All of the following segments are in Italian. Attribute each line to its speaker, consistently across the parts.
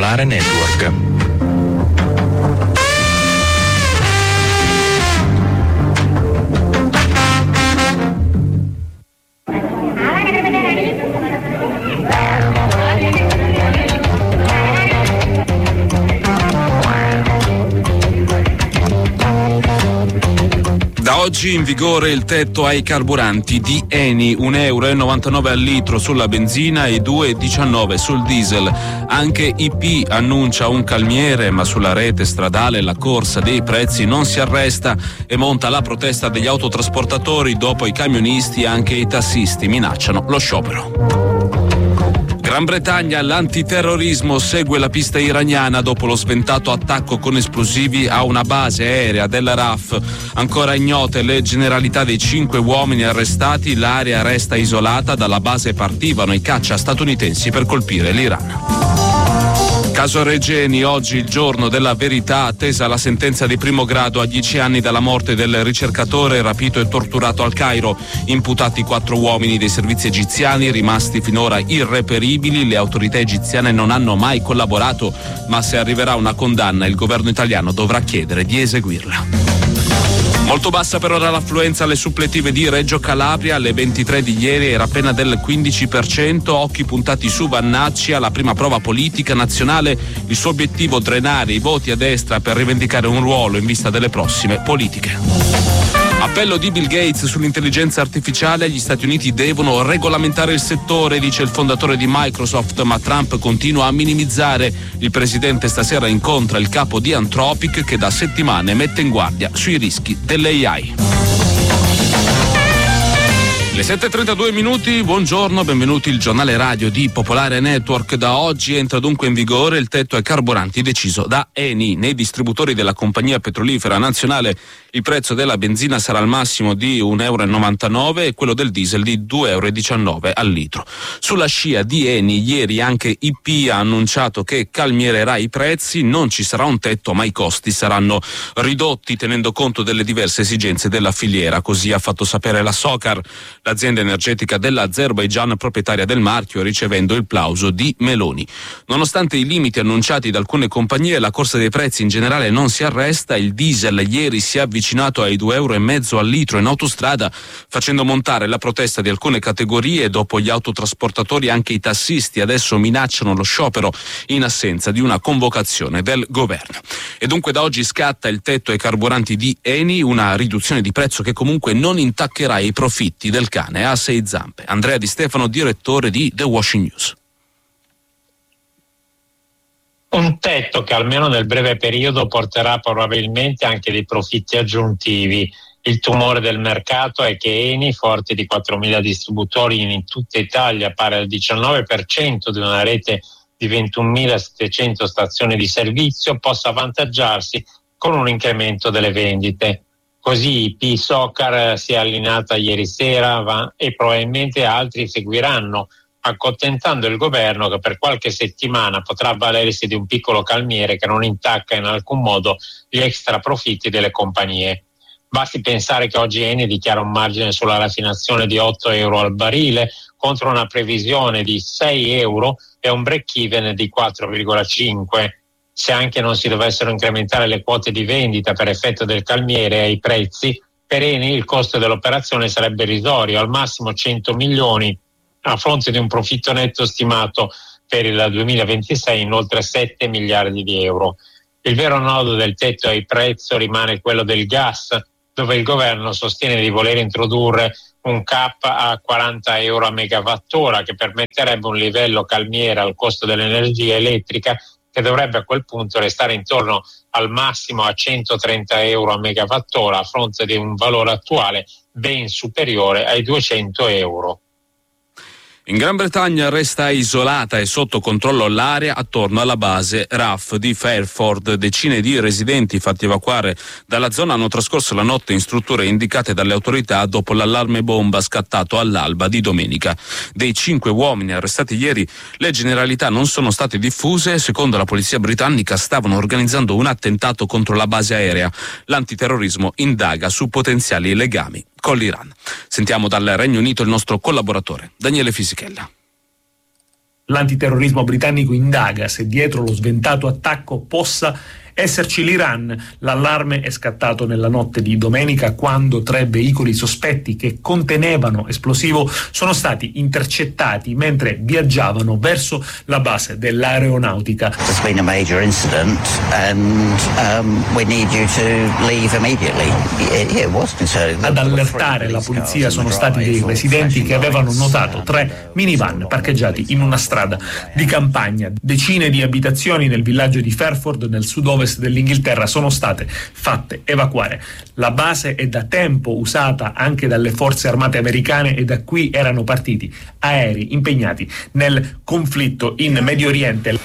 Speaker 1: Popolare Network.
Speaker 2: Da oggi in vigore il tetto ai carburanti di Eni, €1,99 al litro sulla benzina e €2,19 sul diesel. Anche IP annuncia un calmiere, ma sulla rete stradale la corsa dei prezzi non si arresta e monta la protesta degli autotrasportatori. Dopo i camionisti anche i tassisti minacciano lo sciopero. Gran Bretagna, l'antiterrorismo segue la pista iraniana dopo lo sventato attacco con esplosivi a una base aerea della RAF. Ancora ignote le generalità dei 5 uomini arrestati, l'area resta isolata, dalla base partivano i caccia statunitensi per colpire l'Iran. Caso Regeni, oggi il giorno della verità, attesa la sentenza di primo grado a 10 anni dalla morte del ricercatore rapito e torturato al Cairo. Imputati 4 uomini dei servizi egiziani rimasti finora irreperibili. Le autorità egiziane non hanno mai collaborato, ma se arriverà una condanna il governo italiano dovrà chiedere di eseguirla. Molto bassa per ora l'affluenza alle suppletive di Reggio Calabria. Alle 23 di ieri era appena del 15%, occhi puntati su Vannacci alla prima prova politica nazionale. Il suo obiettivo: drenare i voti a destra per rivendicare un ruolo in vista delle prossime politiche. Appello di Bill Gates sull'intelligenza artificiale. Gli Stati Uniti devono regolamentare il settore, dice il fondatore di Microsoft, ma Trump continua a minimizzare. Il presidente stasera incontra il capo di Anthropic, che da settimane mette in guardia sui rischi dell'AI. Le 7:32 minuti, buongiorno, benvenuti il giornale radio di Popolare Network. Da oggi entra dunque in vigore il tetto ai carburanti deciso da Eni. Nei distributori della compagnia petrolifera nazionale il prezzo della benzina sarà al massimo di €1,99 e quello del diesel di €2,19 al litro. Sulla scia di Eni, ieri anche IP ha annunciato che calmiererà i prezzi. Non ci sarà un tetto, ma i costi saranno ridotti tenendo conto delle diverse esigenze della filiera. Così ha fatto sapere la Socar, l'azienda energetica dell'Azerbaigian proprietaria del marchio, ricevendo il plauso di Meloni. Nonostante i limiti annunciati da alcune compagnie, la corsa dei prezzi in generale non si arresta. Il diesel ieri si è avvicinato ai €2,50 al litro in autostrada, facendo montare la protesta di alcune categorie. Dopo gli autotrasportatori anche i tassisti adesso minacciano lo sciopero in assenza di una convocazione del governo. E dunque da oggi scatta il tetto ai carburanti di Eni, una riduzione di prezzo che comunque non intaccherà i profitti del cane a 6 zampe. Andrea Di Stefano, direttore di The Washing News.
Speaker 3: Un tetto che almeno nel breve periodo porterà probabilmente anche dei profitti aggiuntivi. Il tumore del mercato è che Eni, forte di 4.000 distributori in tutta Italia, pari al 19% di una rete di 21.700 stazioni di servizio, possa avvantaggiarsi con un incremento delle vendite. Così IP Socar si è allineata ieri sera e probabilmente altri seguiranno, accontentando il governo che per qualche settimana potrà avvalersi di un piccolo calmiere che non intacca in alcun modo gli extra profitti delle compagnie. Basti pensare che oggi Eni dichiara un margine sulla raffinazione di €8 al barile contro una previsione di €6 e un break-even di 4,5. Se anche non si dovessero incrementare le quote di vendita per effetto del calmiere ai prezzi, per Eni il costo dell'operazione sarebbe irrisorio, al massimo 100 milioni, a fronte di un profitto netto stimato per il 2026 in oltre 7 miliardi di euro. Il vero nodo del tetto ai prezzi rimane quello del gas, dove il governo sostiene di voler introdurre un cap a €40 a megawattora, che permetterebbe un livello calmiere al costo dell'energia elettrica che dovrebbe a quel punto restare intorno al massimo a €130 a megawattora, a fronte di un valore attuale ben superiore ai €200.
Speaker 2: In Gran Bretagna resta isolata e sotto controllo l'area attorno alla base RAF di Fairford. Decine di residenti fatti evacuare dalla zona hanno trascorso la notte in strutture indicate dalle autorità dopo l'allarme bomba scattato all'alba di domenica. Dei 5 uomini arrestati ieri, le generalità non sono state diffuse. Secondo la polizia britannica stavano organizzando un attentato contro la base aerea. L'antiterrorismo indaga su potenziali legami con l'Iran. Sentiamo dal Regno Unito il nostro collaboratore Daniele Fisichella.
Speaker 1: L'antiterrorismo britannico indaga se dietro lo sventato attacco possa esserci l'Iran. L'allarme è scattato nella notte di domenica quando 3 veicoli sospetti che contenevano esplosivo sono stati intercettati mentre viaggiavano verso la base dell'aeronautica.
Speaker 4: There's been a major incident and we need you to leave immediately. It wasn't.
Speaker 1: Ad allertare la polizia sono stati dei residenti che avevano notato 3 minivan parcheggiati in una strada di campagna. Decine di abitazioni nel villaggio di Fairford, nel sud-ovest dell'Inghilterra, sono state fatte evacuare. La base è da tempo usata anche dalle forze armate americane e da qui erano partiti aerei impegnati nel conflitto in Medio Oriente.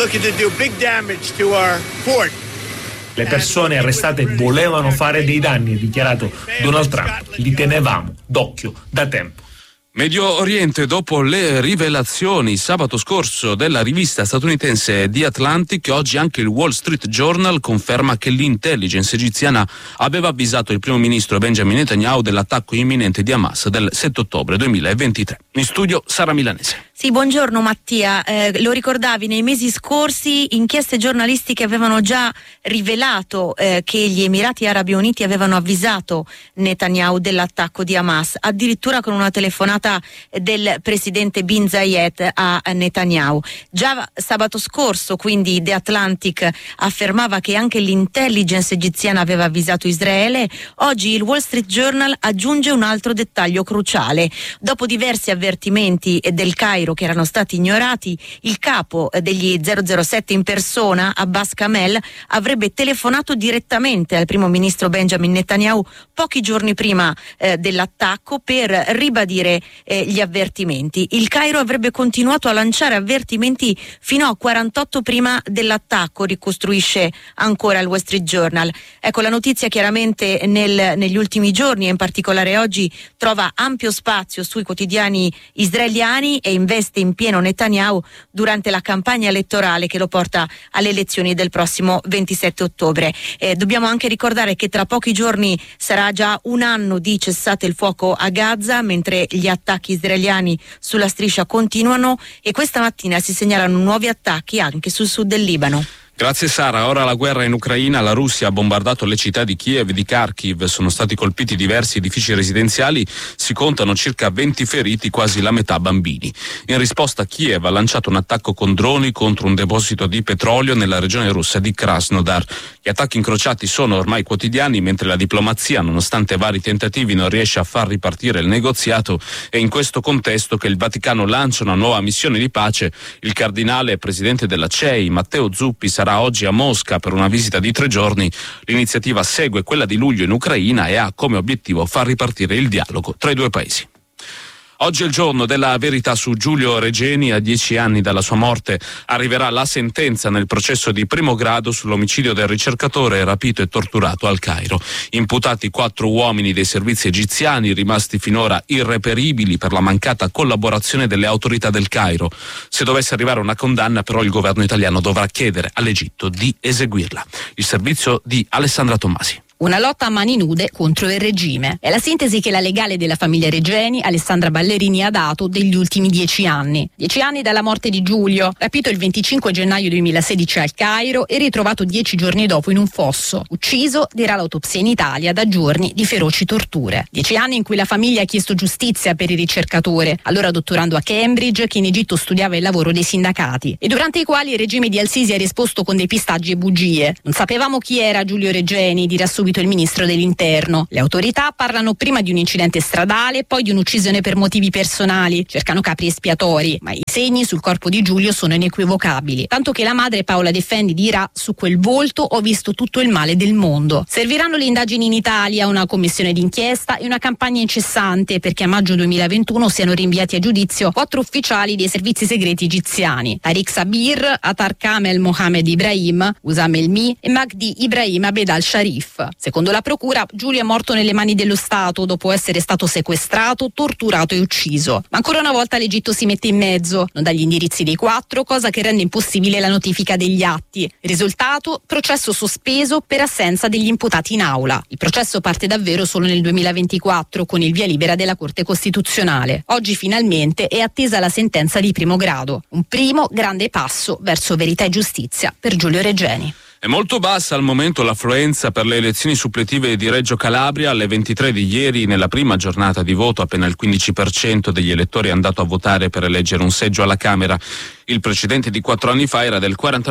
Speaker 1: Le persone arrestate volevano fare dei danni, ha dichiarato Donald Trump. Li tenevamo d'occhio da tempo.
Speaker 2: Medio Oriente, dopo le rivelazioni sabato scorso della rivista statunitense The Atlantic, oggi anche il Wall Street Journal conferma che l'intelligence egiziana aveva avvisato il primo ministro Benjamin Netanyahu dell'attacco imminente di Hamas del 7 ottobre 2023. In studio Sara Milanese.
Speaker 5: Sì, buongiorno Mattia. Lo ricordavi, nei mesi scorsi inchieste giornalistiche avevano già rivelato che gli Emirati Arabi Uniti avevano avvisato Netanyahu dell'attacco di Hamas, addirittura con una telefonata del presidente Bin Zayed a Netanyahu. Già sabato scorso, quindi, The Atlantic affermava che anche l'intelligence egiziana aveva avvisato Israele. Oggi il Wall Street Journal aggiunge un altro dettaglio cruciale. Dopo diversi avvertimenti del Cairo che erano stati ignorati, il capo degli 007 in persona, Abbas Kamel, avrebbe telefonato direttamente al primo ministro Benjamin Netanyahu pochi giorni prima dell'attacco per ribadire gli avvertimenti. Il Cairo avrebbe continuato a lanciare avvertimenti fino a 48 prima dell'attacco, ricostruisce ancora il Wall Street Journal. Ecco, la notizia chiaramente negli ultimi giorni e in particolare oggi trova ampio spazio sui quotidiani israeliani e investe in pieno Netanyahu durante la campagna elettorale che lo porta alle elezioni del prossimo 27 ottobre. Dobbiamo anche ricordare che tra pochi giorni sarà già un anno di cessate il fuoco a Gaza, mentre gli attacchi israeliani sulla striscia continuano e questa mattina si segnalano nuovi attacchi anche sul sud del Libano.
Speaker 2: Grazie Sara. Ora la guerra in Ucraina, la Russia ha bombardato le città di Kiev e di Kharkiv, sono stati colpiti diversi edifici residenziali, si contano circa 20 feriti, quasi la metà bambini. In risposta Kiev ha lanciato un attacco con droni contro un deposito di petrolio nella regione russa di Krasnodar. Gli attacchi incrociati sono ormai quotidiani, mentre la diplomazia, nonostante vari tentativi, non riesce a far ripartire il negoziato. È in questo contesto che il Vaticano lancia una nuova missione di pace. Il cardinale e presidente della CEI, Matteo Zuppi, sarà oggi a Mosca per una visita di 3 giorni. L'iniziativa segue quella di luglio in Ucraina e ha come obiettivo far ripartire il dialogo tra i due paesi. Oggi è il giorno della verità su Giulio Regeni. A 10 anni dalla sua morte arriverà la sentenza nel processo di primo grado sull'omicidio del ricercatore rapito e torturato al Cairo. Imputati 4 uomini dei servizi egiziani rimasti finora irreperibili per la mancata collaborazione delle autorità del Cairo. Se dovesse arrivare una condanna, però, il governo italiano dovrà chiedere all'Egitto di eseguirla. Il servizio di Alessandra Tommasi.
Speaker 6: Una lotta a mani nude contro il regime. È la sintesi che la legale della famiglia Regeni, Alessandra Ballerini, ha dato degli ultimi 10 anni. 10 anni dalla morte di Giulio, rapito il 25 gennaio 2016 al Cairo e ritrovato 10 giorni dopo in un fosso. Ucciso, dirà l'autopsia in Italia, da giorni di feroci torture. 10 anni in cui la famiglia ha chiesto giustizia per il ricercatore, allora dottorando a Cambridge, che in Egitto studiava il lavoro dei sindacati, e durante i quali il regime di Al-Sisi ha risposto con depistaggi e bugie. Non sapevamo chi era Giulio Regeni, dirà subito il ministro dell'Interno. Le autorità parlano prima di un incidente stradale, poi di un'uccisione per motivi personali, cercano capri espiatori, ma i segni sul corpo di Giulio sono inequivocabili, tanto che la madre Paola Defendi dirà: su quel volto ho visto tutto il male del mondo. Serviranno le indagini in Italia, una commissione d'inchiesta e una campagna incessante perché a maggio 2021 siano rinviati a giudizio 4 ufficiali dei servizi segreti egiziani: Tariq Sabir, Atar Kamel Mohamed Ibrahim, Usam Elmi e Magdi Ibrahim Abed al-Sharif. Secondo la procura, Giulio è morto nelle mani dello Stato dopo essere stato sequestrato, torturato e ucciso. Ma ancora una volta l'Egitto si mette in mezzo, non dà gli indirizzi dei 4, cosa che rende impossibile la notifica degli atti. Risultato: processo sospeso per assenza degli imputati in aula. Il processo parte davvero solo nel 2024 con il via libera della Corte Costituzionale. Oggi finalmente è attesa la sentenza di primo grado. Un primo grande passo verso verità e giustizia per Giulio Regeni.
Speaker 2: È molto bassa al momento l'affluenza per le elezioni suppletive di Reggio Calabria. Alle 23 di ieri, nella prima giornata di voto, appena il 15% degli elettori è andato a votare per eleggere un seggio alla Camera. Il precedente di 4 anni fa era del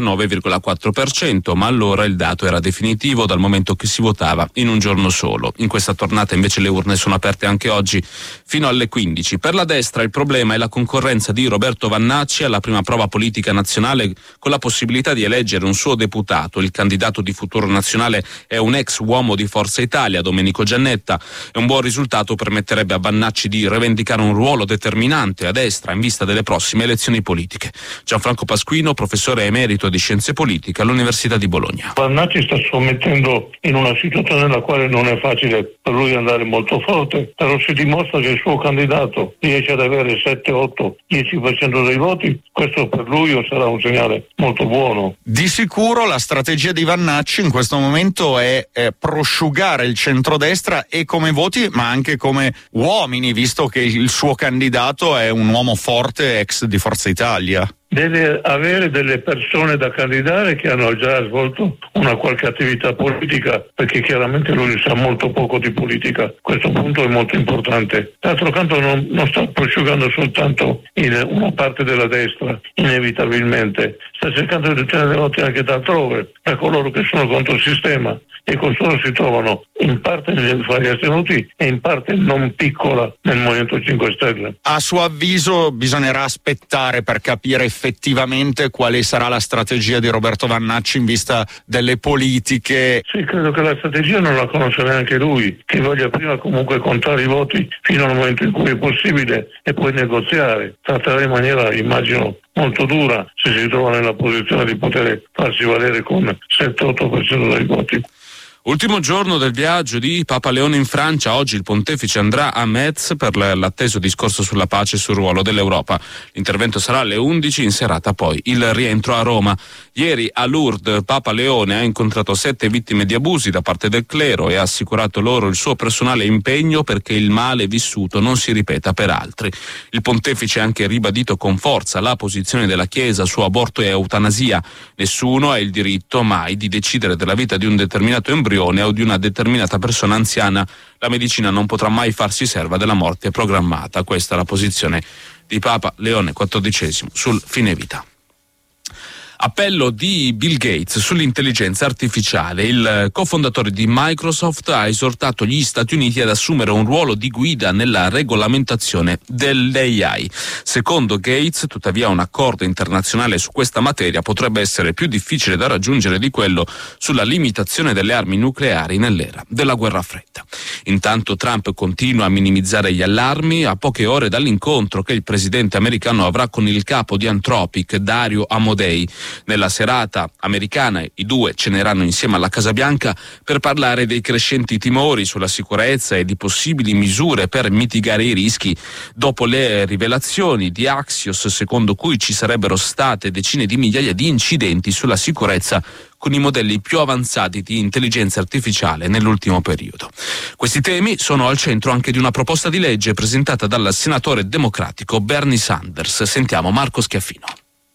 Speaker 2: 49,4%, ma allora il dato era definitivo dal momento che si votava in un giorno solo. In questa tornata invece le urne sono aperte anche oggi fino alle 15. Per la destra il problema è la concorrenza di Roberto Vannacci alla prima prova politica nazionale, con la possibilità di eleggere un suo deputato. Il candidato di Futuro Nazionale è un ex uomo di Forza Italia, Domenico Giannetta, e un buon risultato permetterebbe a Vannacci di rivendicare un ruolo determinante a destra in vista delle prossime elezioni politiche. Gianfranco Pasquino, professore emerito di Scienze Politiche all'Università di Bologna.
Speaker 7: Vannacci sta sommettendo in una situazione nella quale non è facile per lui andare molto forte, però si dimostra che il suo candidato riesce ad avere 7, 8, 10% dei voti, questo per lui sarà un segnale molto buono.
Speaker 8: Di sicuro la strategia di Vannacci in questo momento è prosciugare il centrodestra e come voti ma anche come uomini, visto che il suo candidato è un uomo forte ex di Forza Italia.
Speaker 7: Deve avere delle persone da candidare che hanno già svolto una qualche attività politica, perché chiaramente lui sa molto poco di politica. Questo punto è molto importante. D'altro canto non sta prosciugando soltanto una parte della destra, inevitabilmente. Sta cercando di ottenere voti anche da altrove, da coloro che sono contro il sistema, e costoro si trovano in parte fra gli astenuti e in parte non piccola nel Movimento 5 Stelle.
Speaker 8: A suo avviso bisognerà aspettare per capire effettivamente quale sarà la strategia di Roberto Vannacci in vista delle politiche.
Speaker 7: Sì, credo che la strategia non la conosce neanche lui, che voglia prima comunque contare i voti fino al momento in cui è possibile e poi negoziare. Tratterà in maniera, immagino, molto dura se si trova nella posizione di poter farsi valere con 7-8% dei voti.
Speaker 2: Ultimo giorno del viaggio di Papa Leone in Francia. Oggi il pontefice andrà a Metz per l'atteso discorso sulla pace e sul ruolo dell'Europa. L'intervento sarà alle 11, in serata poi il rientro a Roma. Ieri a Lourdes Papa Leone ha incontrato 7 vittime di abusi da parte del clero e ha assicurato loro il suo personale impegno perché il male vissuto non si ripeta per altri. Il pontefice ha anche ribadito con forza la posizione della Chiesa su aborto e eutanasia. Nessuno ha il diritto mai di decidere della vita di un determinato embrione o di una determinata persona anziana. La medicina non potrà mai farsi serva della morte programmata. Questa è la posizione di Papa Leone XIV sul fine vita. Appello di Bill Gates sull'intelligenza artificiale. Il cofondatore di Microsoft ha esortato gli Stati Uniti ad assumere un ruolo di guida nella regolamentazione dell'AI. Secondo Gates, tuttavia, un accordo internazionale su questa materia potrebbe essere più difficile da raggiungere di quello sulla limitazione delle armi nucleari nell'era della guerra fredda. Intanto Trump continua a minimizzare gli allarmi a poche ore dall'incontro che il presidente americano avrà con il capo di Anthropic, Dario Amodei. Nella serata americana i due ceneranno insieme alla Casa Bianca per parlare dei crescenti timori sulla sicurezza e di possibili misure per mitigare i rischi dopo le rivelazioni di Axios, secondo cui ci sarebbero state decine di migliaia di incidenti sulla sicurezza con i modelli più avanzati di intelligenza artificiale nell'ultimo periodo. Questi temi sono al centro anche di una proposta di legge presentata dal senatore democratico Bernie Sanders. Sentiamo Marco Schiaffino.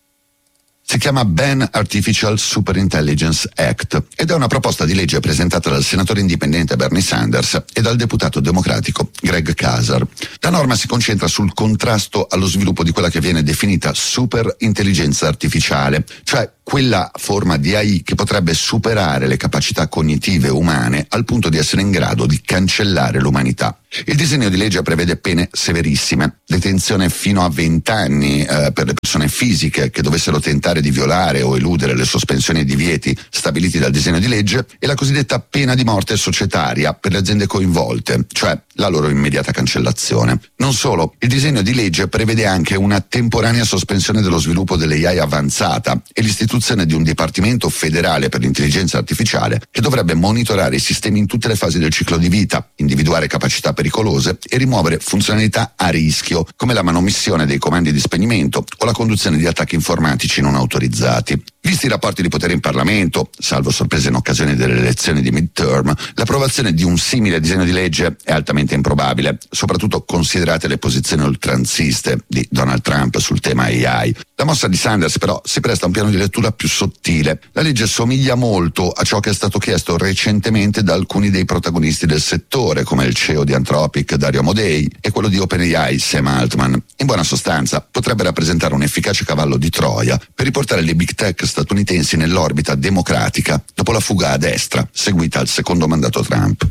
Speaker 9: Si chiama Ban Artificial Superintelligence Act ed è una proposta di legge presentata dal senatore indipendente Bernie Sanders e dal deputato democratico Greg Casar. La norma si concentra sul contrasto allo sviluppo di quella che viene definita superintelligenza artificiale, cioè quella forma di AI che potrebbe superare le capacità cognitive umane al punto di essere in grado di cancellare l'umanità. Il disegno di legge prevede pene severissime, detenzione fino a 20 anni per le persone fisiche che dovessero tentare di violare o eludere le sospensioni e divieti stabiliti dal disegno di legge e la cosiddetta pena di morte societaria per le aziende coinvolte, cioè la loro immediata cancellazione. Non solo, il disegno di legge prevede anche una temporanea sospensione dello sviluppo dell'AI avanzata e l'istituzione di un dipartimento federale per l'intelligenza artificiale che dovrebbe monitorare i sistemi in tutte le fasi del ciclo di vita, individuare capacità pericolose e rimuovere funzionalità a rischio, come la manomissione dei comandi di spegnimento o la conduzione di attacchi informatici non autorizzati. Visti i rapporti di potere in Parlamento, salvo sorprese in occasione delle elezioni di midterm, l'approvazione di un simile disegno di legge è altamente improbabile, soprattutto considerate le posizioni oltranziste di Donald Trump sul tema AI. La mossa di Sanders però si presta a un piano di lettura più sottile. La legge somiglia molto a ciò che è stato chiesto recentemente da alcuni dei protagonisti del settore, come il CEO di Anthropic Dario Amodei e quello di OpenAI Sam Altman. In buona sostanza, potrebbe rappresentare un efficace cavallo di Troia per riportare le big tech statunitensi nell'orbita democratica dopo la fuga a destra seguita al secondo mandato Trump.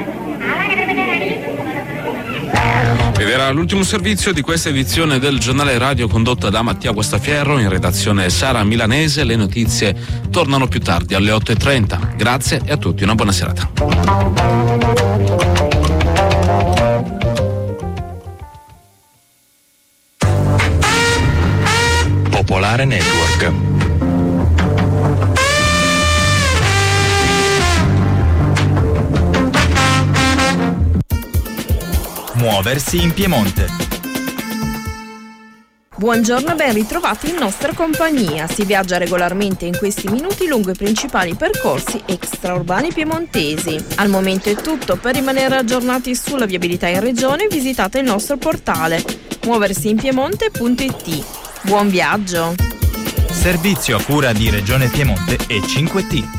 Speaker 2: Ed era l'ultimo servizio di questa edizione del giornale radio condotta da Mattia Guastafierro, in redazione Sara Milanese. Le notizie tornano più tardi alle 8:30. Grazie e a tutti una buona serata.
Speaker 10: Popolare Network. Muoversi in Piemonte.
Speaker 11: Buongiorno e ben ritrovati in nostra compagnia. Si viaggia regolarmente in questi minuti lungo i principali percorsi extraurbani piemontesi. Al momento è tutto. Per rimanere aggiornati sulla viabilità in regione visitate il nostro portale muoversiinpiemonte.it. Buon viaggio!
Speaker 10: Servizio a cura di Regione Piemonte e 5T.